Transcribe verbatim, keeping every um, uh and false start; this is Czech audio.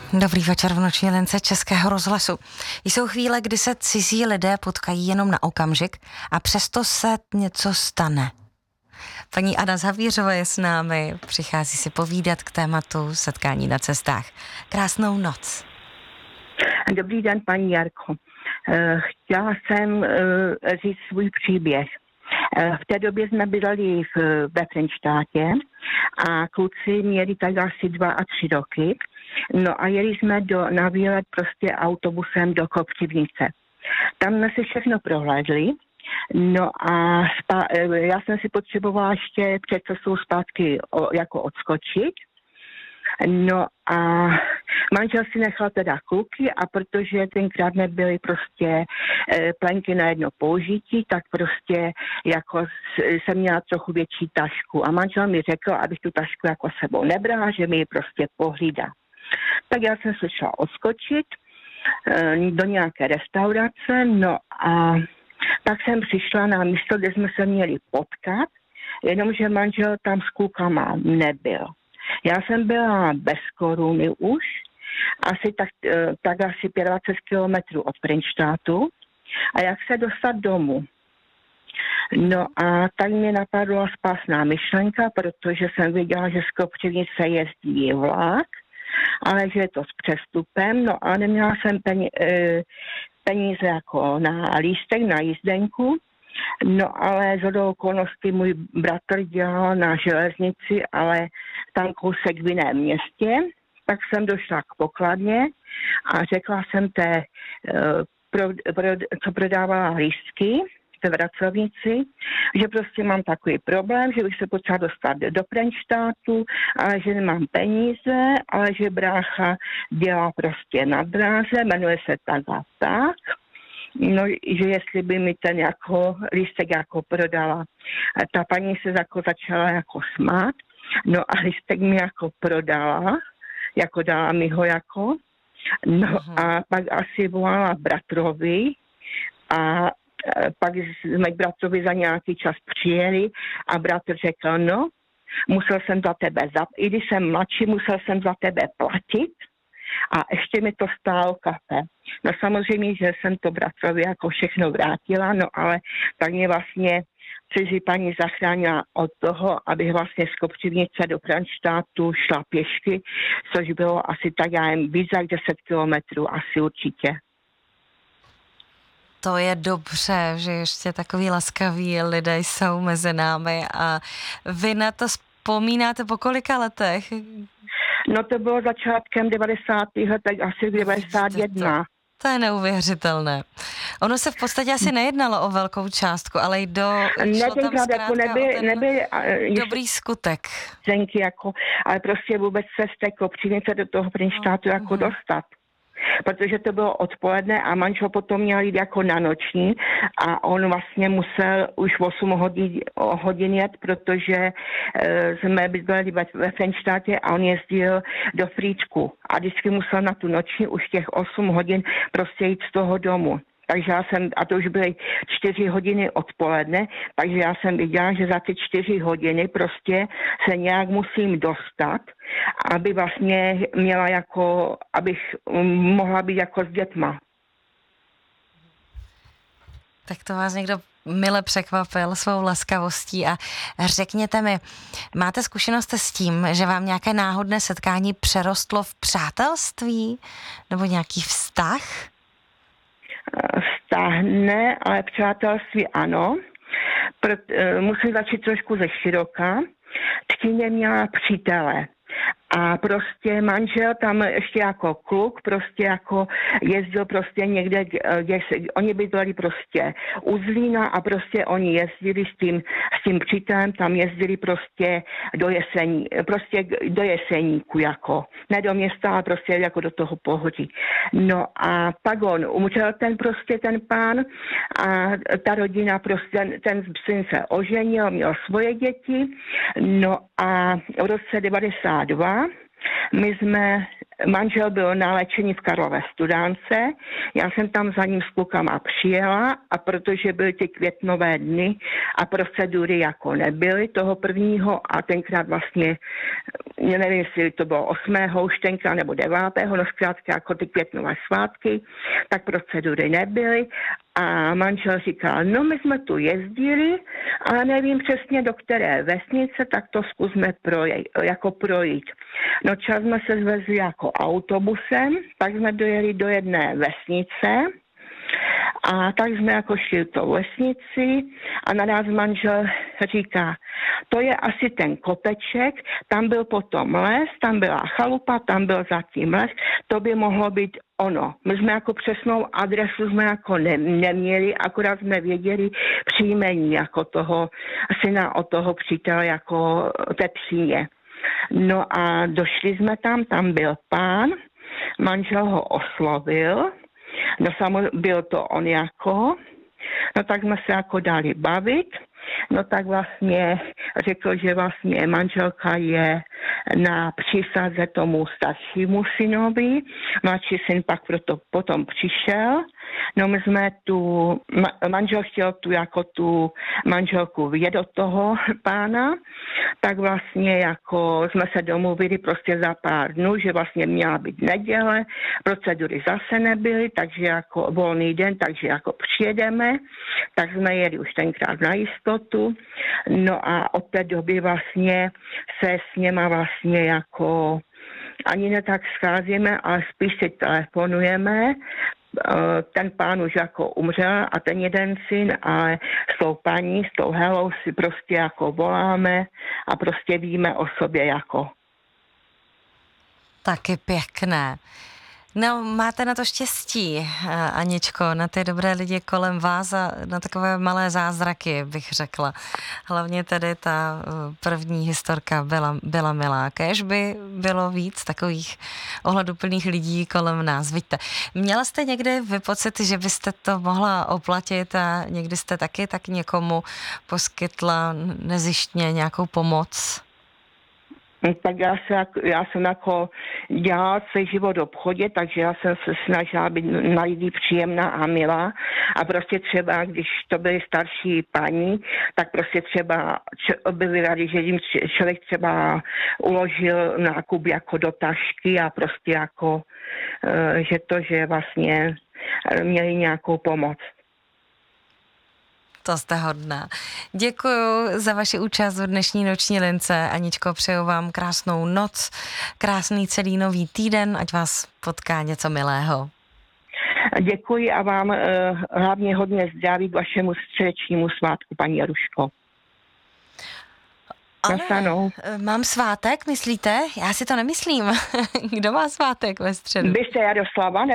Dobrý večer v noční lince Českého rozhlasu. Jsou chvíle, kdy se cizí lidé potkají jenom na okamžik a přesto se něco stane. Paní Anna z Havířova je s námi, přichází si povídat k tématu setkání na cestách. Krásnou noc. Dobrý den, paní Jarko. Chtěla jsem říct svůj příběh. V té době jsme bydleli ve Frenštátě a kluci měli tak asi dva a tři roky. No a jeli jsme do, na výlet prostě autobusem do Kopřivnice. Tam jsme si všechno prohlédli. No a spa, já jsem si potřebovala ještě před cestou zpátky o, jako odskočit. No a manžel si nechal teda kluky a protože tenkrát nebyly prostě e, plenky na jedno použití, tak prostě jako jsem měla trochu větší tašku a manžel mi řekl, abych tu tašku jako sebou nebrala, že mi ji prostě pohlídá. Tak já jsem se šla odskočit e, do nějaké restaurace, no a tak jsem přišla na místo, kde jsme se měli potkat, jenomže manžel tam s klukama nebyl. Já jsem byla bez koruny už, asi tak, tak asi dvacet pět kilometrů od Frenštátu. A jak se dostat domů? No a tak mě napadla spásná myšlenka, protože jsem viděla, že z Kopřivnice jezdí vlak, ale že je to s přestupem, no a neměla jsem peníze, peníze jako na lístek, na jízdenku. No ale zhodou okolností můj bratr dělal na železnici, ale tam kousek v jiném městě, tak jsem došla k pokladně a řekla jsem té, pro, pro, co prodávala lístky ve Vracovnici, že prostě mám takový problém, že bych se potřeba dostat do Frenštátu, ale že nemám peníze, ale že brácha dělá prostě na dráze, jmenuje se tak a tak. No, že jestli by mi ten jako lístek jako prodala. A ta paní se jako začala jako smát, no a lístek mi jako prodala, jako dala mi ho jako, no uh-huh. A pak asi volala bratrovi a pak jsme k bratrovi za nějaký čas přijeli a bratr řekl, no, musel jsem za tebe, za, i když jsem mladší, musel jsem za tebe platit, a ještě mi to stálo kafe. No samozřejmě, že jsem to bratrovi jako všechno vrátila, no ale tak mě vlastně cizí paní zachránila od toho, abych vlastně z Kopřivnice do Frenštátu šla pěšky, což bylo asi tak, já jen víc jak deset kilometrů, asi určitě. To je dobře, že ještě takový laskaví lidé jsou mezi námi a vy na to vzpomínáte po kolika letech? No to bylo začátkem devadesátých let, tak asi devadesát jedna. To, to je neuvěřitelné. Ono se v podstatě asi nejednalo o velkou částku, ale i do... Ne, tenkrát jako nebyl, nebyl dobrý skutek. Zenky jako, ale prostě vůbec se z té Kopřivnice do toho Frenštátu jako uh-huh. dostat. Protože to bylo odpoledne a manžel potom měl jít jako na noční a on vlastně musel už osm hodin, hodin jet, protože e, jsme bydleli ve, ve Frenštátě a on jezdil do Frýdku a vždycky musel na tu noční už těch osm hodin prostě jít z toho domu. Takže já jsem, a to už byly čtyři hodiny odpoledne, takže já jsem viděla, že za ty čtyři hodiny prostě se nějak musím dostat, aby vlastně měla jako, abych mohla být jako s dětma. Tak to vás někdo mile překvapil svou laskavostí a řekněte mi, máte zkušenost s tím, že vám nějaké náhodné setkání přerostlo v přátelství nebo nějaký vztah? Vztah ne, ale přátelství ano. Pr- musím začít trošku ze široka. Tchýně měla přítele. A prostě manžel tam ještě jako kluk prostě jako jezdil prostě někde, kde se, oni bydleli prostě u Zlína a prostě oni jezdili s tím, s tím přítelem, tam jezdili prostě do jesení, prostě do Jeseníku jako, ne do města, ale prostě jako do toho pohodí. No a pak on umřel ten prostě ten pán a ta rodina prostě, ten, ten syn se oženil, měl svoje děti, no a v roce devadesát dva my jsme manžel byl na léčení v Karlové Studánce, já jsem tam za ním s klukama přijela a protože byly ty květnové dny a procedury jako nebyly toho prvního a tenkrát vlastně, nevím, jestli to bylo osmého už tenkrát nebo devátého, no zkrátka jako ty květnové svátky, tak procedury nebyly a manžel říkal, no my jsme tu jezdili, ale nevím přesně do které vesnice, tak to zkusme projít, jako projít. No čas jsme se zvezli jako autobusem, tak jsme dojeli do jedné vesnice a tak jsme jako šli tou vesnici a na nás manžel říká, to je asi ten kopeček, tam byl potom les, tam byla chalupa, tam byl zatím les, to by mohlo být ono. My jsme jako přesnou adresu jsme jako ne, neměli, akorát jsme věděli příjmení jako toho syna od toho přítele jako Petříně. No a došli jsme tam, tam byl pán, manžel ho oslovil, no samozřejmě byl to on jako, no tak jsme se jako dali bavit, no tak vlastně řekl, že vlastně manželka je na přísaze tomu staršímu synovi, mladší syn pak proto potom přišel, no my jsme tu, manžel chtěl tu jako tu manželku vidět od toho pána, tak vlastně jako jsme se domluvili prostě za pár dnů, že vlastně měla být neděle, procedury zase nebyly, takže jako volný den, takže jako přijedeme, tak jsme jeli už tenkrát na jistotu, no a od té doby vlastně se s něma vlastně jako ani ne tak scházíme, ale spíš si telefonujeme. Ten pán už jako umřel a ten jeden syn, ale s tou paní, s tou Helou si prostě jako voláme a prostě víme o sobě jako. Taky pěkné. No, máte na to štěstí, Aničko, na ty dobré lidi kolem vás a na takové malé zázraky, bych řekla. Hlavně tedy ta první historka byla, byla milá. Kéž by bylo víc takových ohleduplných lidí kolem nás. Víte, měla jste někdy vy pocit, že byste to mohla oplatit a někdy jste taky tak někomu poskytla nezištně nějakou pomoc? Tak já, se, já jsem jako dělala celý život v obchodě, takže já jsem se snažila být na lidi příjemná a milá a prostě třeba, když to byly starší paní, tak prostě třeba byli rádi, že jim člověk třeba uložil nákup jako do tašky a prostě jako, že to, že vlastně měli nějakou pomoc. To jste hodná. Děkuji za vaši účast v dnešní noční lince. Aničko, přeju vám krásnou noc, krásný celý nový týden, ať vás potká něco milého. Děkuji a vám uh, hlavně hodně zdraví k vašemu středečnímu svátku, paní Jaruško. Ale mám svátek, myslíte? Já si to nemyslím. Kdo má svátek ve středu? Vy jste Jaroslava?